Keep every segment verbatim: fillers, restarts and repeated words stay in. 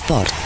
Sport.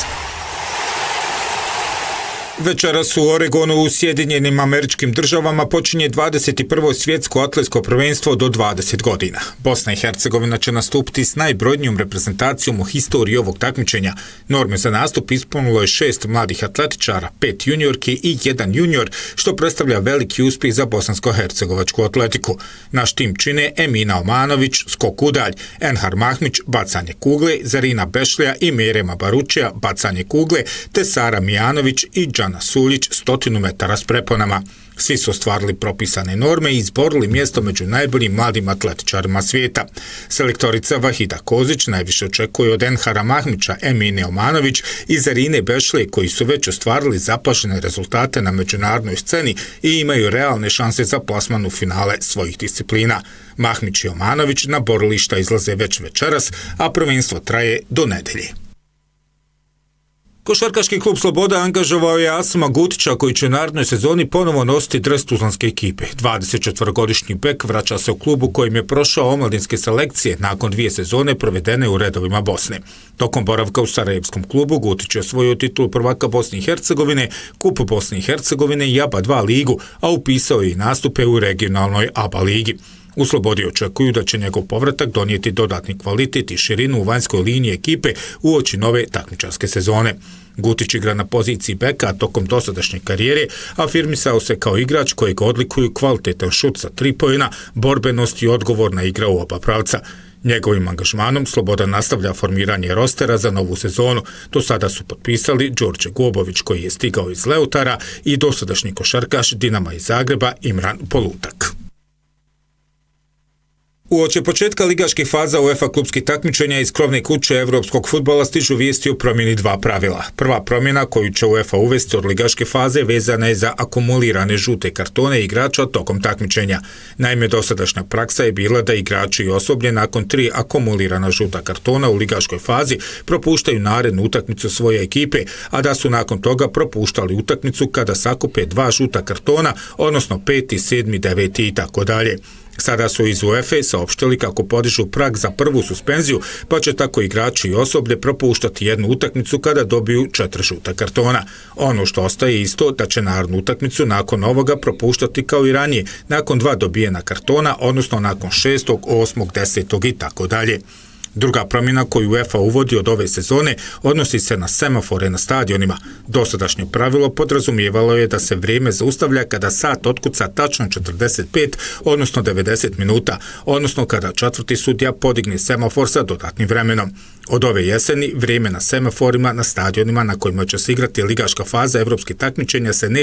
Večeras u Oregonu u Sjedinjenim Američkim Državama počinje dvadeset prvo svjetsko atletsko prvenstvo do dvadeset godina. Bosna i Hercegovina će nastupiti s najbrojnijom reprezentacijom u historiji ovog takmičenja. Norme za nastup ispunilo je šest mladih atletičara, pet juniorki i jedan junior, što predstavlja veliki uspjeh za bosansko-hercegovačku atletiku. Naš tim čine Emina Omanović, skok udalj, Enhar Mahmić, bacanje kugle, Zarina Bešlija i Merema Baručija, bacanje kugle, te Sara Mijanović i Đan Suljić stotinu metara s preponama. Svi su ostvarili propisane norme i izborili mjesto među najboljim mladim atletičarima svijeta. Selektorica Vahida Kozić najviše očekuje od Enhara Mahmića, Emine Omanović i Zarine Bešlije, koji su već ostvarili zapažene rezultate na međunarodnoj sceni i imaju realne šanse za plasman u finale svojih disciplina. Mahmić i Omanović na borilišta izlaze već večeras, a prvenstvo traje do nedelje. Košarkaški klub Sloboda angažovao je Asima Gutića, koji će u narednoj sezoni ponovo nositi dres tuzlanske ekipe. dvadesetčetvorogodišnji bek vraća se u klubu kojim je prošao omladinske selekcije nakon dvije sezone provedene u redovima Bosne. Tokom boravka u Sarajevskom klubu Gutić je osvojio titulu prvaka Bosne i Hercegovine, Kup Bosne i Hercegovine i A B A dva ligu, a upisao je i nastupe u regionalnoj A B A ligi. U Slobodi očekuju da će njegov povratak donijeti dodatni kvalitet i širinu u vanjskoj liniji ekipe uoči nove takmičarske sezone. Gutić igra na poziciji beka, a tokom dosadašnje karijere afirmisao se kao igrač kojeg odlikuju kvalitetan šut sa tri poena, borbenost i odgovorna igra u oba pravca. Njegovim angažmanom Sloboda nastavlja formiranje rostera za novu sezonu. Do sada su potpisali Đorđe Gobović, koji je stigao iz Leutara, i dosadašnji košarkaš Dinama iz Zagreba Imran Polutak. Uoči početka ligaških faza UEFA klubskih takmičenja iz krovne kuće evropskog fudbala stižu vijesti o promjeni dva pravila. Prva promjena koju će UEFA uvesti od ligaške faze vezana je za akumulirane žute kartone igrača tokom takmičenja. Naime, dosadašnja praksa je bila da igrači i osoblje nakon tri akumulirana žuta kartona u ligaškoj fazi propuštaju narednu utakmicu svoje ekipe, a da su nakon toga propuštali utakmicu kada sakupe dva žuta kartona, odnosno peti, sedmi, deveti i tako dalje. Sada su iz UEFA saopštili kako podižu prag za prvu suspenziju, pa će tako igrači i osoblje propuštati jednu utakmicu kada dobiju četiri žuta kartona. Ono što ostaje isto da će narednu utakmicu nakon ovoga propuštati kao i ranije, nakon dva dobijena kartona, odnosno nakon šestog, osmog, desetog i tako dalje. Druga promjena koju UEFA uvodi od ove sezone odnosi se na semafore na stadionima. Dosadašnje pravilo podrazumijevalo je da se vrijeme zaustavlja kada sat otkuca tačno četrdeset pet, odnosno devedeset minuta, odnosno kada četvrti sudija podigne semafor sa dodatnim vremenom. Od ove jeseni vrijeme na semaforima na stadionima na kojima će se igrati ligaška faza evropskih takmičenja se ne